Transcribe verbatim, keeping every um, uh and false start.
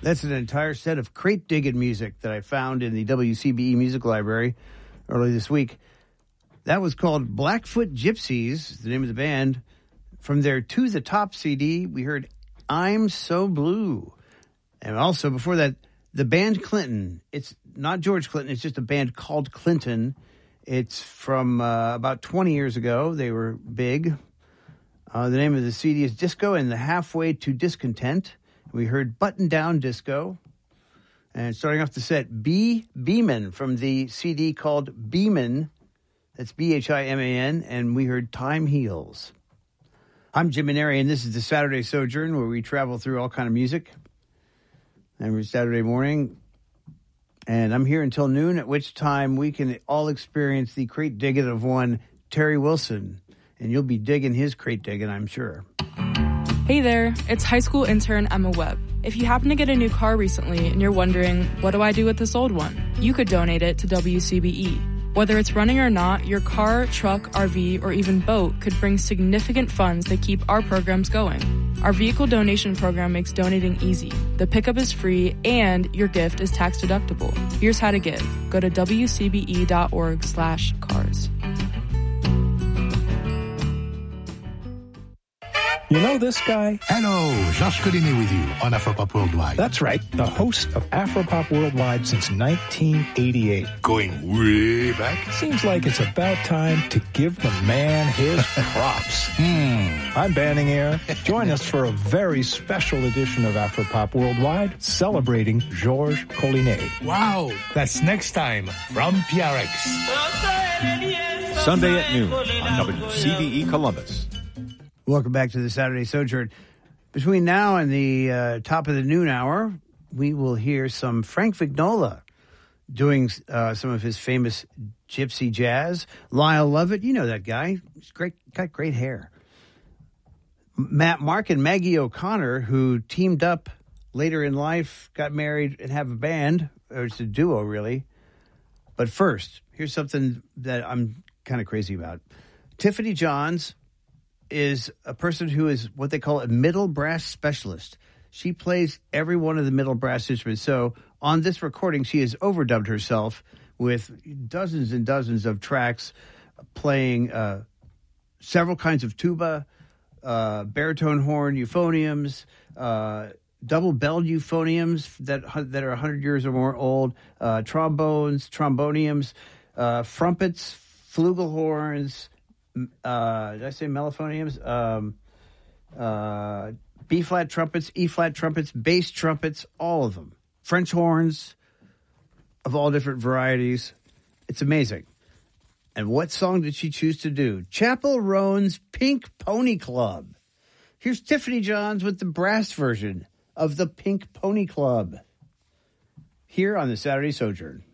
That's an entire set of crate digging music that I found in the W C B E Music Library early this week. That was called Blackfoot Gypsies, the name of the band. From their To the Top C D, we heard I'm So Blue. And also before that, the band Clinton. It's not George Clinton, it's just a band called Clinton. It's from uh, about twenty years ago. They were big. Uh, the name of the C D is Disco and the Halfway to Discontent. We heard Button Down Disco. And starting off the set, B. Beeman from the C D called Beeman. That's B H I M A N. And we heard Time Heals. I'm Jim Maneri, and this is the Saturday Sojourn, where we travel through all kind of music every Saturday morning. And I'm here until noon, at which time we can all experience the crate digging of one Terry Wilson. And you'll be digging his crate digging, I'm sure. Hey there, it's high school intern Emma Webb. If you happen to get a new car recently and you're wondering, what do I do with this old one? You could donate it to W C B E. Whether it's running or not, your car, truck, R V, or even boat could bring significant funds that keep our programs going. Our vehicle donation program makes donating easy. The pickup is free and your gift is tax deductible. Here's how to give. Go to W C B E dot org slash cars. You know this guy? Hello, Georges Collinet with you on Afropop Worldwide. That's right, the host of Afropop Worldwide since nineteen eighty-eight. Going way back? Seems like it's about time to give the man his props. Hmm. I'm Banning Air. Join us for a very special edition of Afropop Worldwide celebrating Georges Collinet. Wow, that's next time from P R X. Sunday at noon on W C B E Columbus. Welcome back to the Saturday Sojourn. Between now and the uh, top of the noon hour, we will hear some Frank Vignola doing uh, some of his famous gypsy jazz. Lyle Lovett, you know that guy. He's great, got great hair. Matt Mark and Maggie O'Connor, who teamed up later in life, got married and have a band. Or it's a duo, really. But first, here's something that I'm kind of crazy about. Tiffany Johns is a person who is what they call a middle brass specialist. She plays every one of the middle brass instruments. So on this recording, she has overdubbed herself with dozens and dozens of tracks, playing uh, several kinds of tuba, uh, baritone horn, euphoniums, uh, double-belled euphoniums that that are one hundred years or more old, uh, trombones, tromboniums, uh, trumpets, flugelhorns, Uh, did I say mellophoniums? Um, uh, B-flat trumpets, E-flat trumpets, bass trumpets, all of them. French horns of all different varieties. It's amazing. And what song did she choose to do? Chappell Roan's Pink Pony Club. Here's Tiffany Johns with the brass version of the Pink Pony Club here on the Saturday Sojourn.